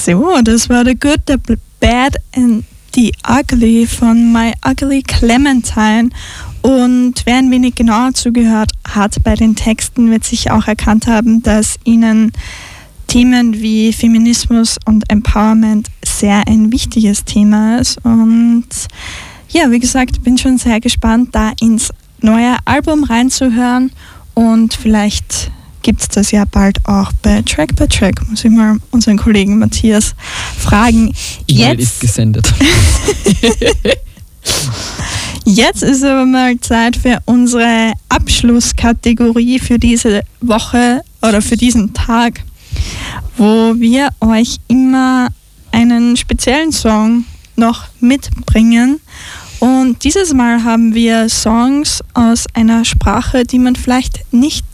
So, das war The Good, The Bad and The Ugly von My Ugly Clementine. Und wer ein wenig genauer zugehört hat bei den Texten, wird sich auch erkannt haben, dass ihnen Themen wie Feminismus und Empowerment sehr ein wichtiges Thema ist. Und ja, wie gesagt, bin schon sehr gespannt, da ins neue Album reinzuhören. Und vielleicht gibt es das ja bald auch bei Track by Track. Muss ich mal unseren Kollegen Matthias fragen. E-Mail ist gesendet. Jetzt ist aber mal Zeit für unsere Abschlusskategorie für diese Woche oder für diesen Tag, wo wir euch immer einen speziellen Song noch mitbringen. Und dieses Mal haben wir Songs aus einer Sprache, die man vielleicht nicht